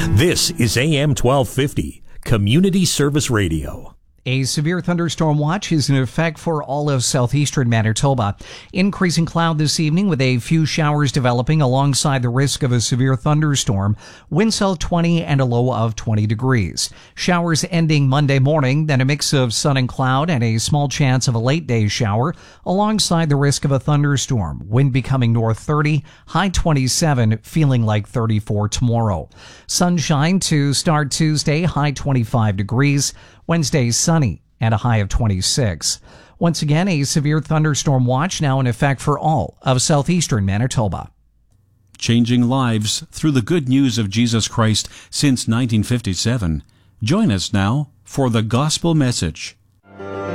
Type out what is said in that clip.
This is AM 1250, Community Service Radio. A severe thunderstorm watch is in effect for all of southeastern Manitoba. Increasing cloud this evening with a few showers developing alongside the risk of a severe thunderstorm. Winds held 20 and a low of 20 degrees. Showers ending Monday morning, then a mix of sun and cloud and a small chance of a late day shower alongside the risk of a thunderstorm. Wind becoming north 30, high 27, feeling like 34 tomorrow. Sunshine to start Tuesday, high 25 degrees. Wednesday, sunny and a high of 26. Once again, a severe thunderstorm watch now in effect for all of southeastern Manitoba. Changing lives through the good news of Jesus Christ since 1957. Join us now for the Gospel Message.